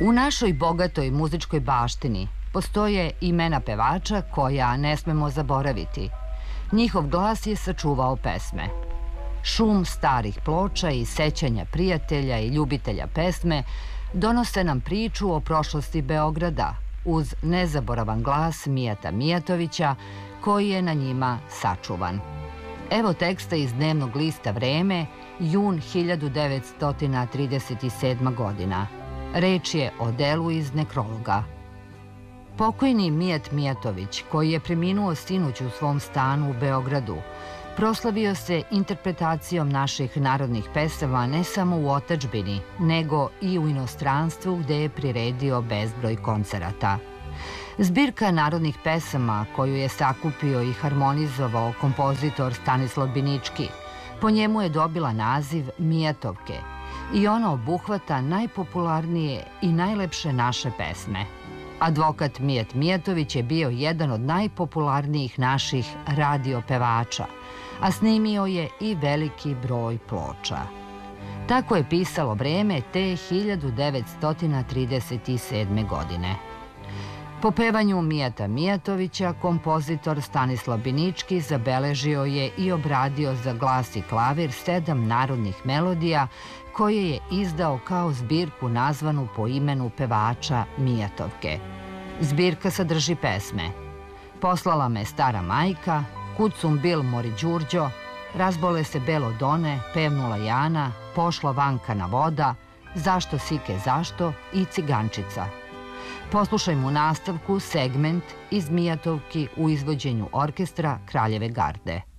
U našoj bogatoj muzičkoj baštini postoje imena pevača koja ne smemo zaboraviti. Njihov glas je sačuvao pesme. Šum starih ploča i sećanja prijatelja i ljubitelja pesme donose nam priču o prošlosti Beograda uz nezaboravan glas Mijata Mijatovića koji je na njima sačuvan. Evo teksta iz dnevnog lista Vreme, jun 1937. godina. Reč je o delu iz nekrologa. Pokojni Mijat Mijatović, koji je preminuo sinoć u svom stanu u Beogradu, proslavio se interpretacijom naših narodnih pesama ne samo u otadžbini, nego i u inostranstvu gde je priredio bezbroj koncerata. Zbirka narodnih pesama koju je sakupio i harmonizovao kompozitor Stanislav Binički, po njemu je dobila naziv Mijatovke i ona obuhvata najpopularnije i najlepše naše pesme. Advokat Mijat Mijatović je bio jedan od najpopularnijih naših radio pevača, a snimio je i veliki broj ploča. Tako je pisalo Vreme te 1937. godine. Po pevanju Mijata Mijatovića, kompozitor Stanislav Binički zabeležio je i obradio za glas i klavir 7 narodnih melodija koje je izdao kao zbirku nazvanu po imenu pevača Mijatovke. Zbirka sadrži pesme Poslala me stara majka, Kud sum bil mori Đurđo, Razbole se belo done, Pevnula Jana, Pošla vankana voda, Zašto sike zašto i Cigančica. Poslušajmo u nastavku segment iz Mijatovki u izvođenju orkestra Kraljeve garde.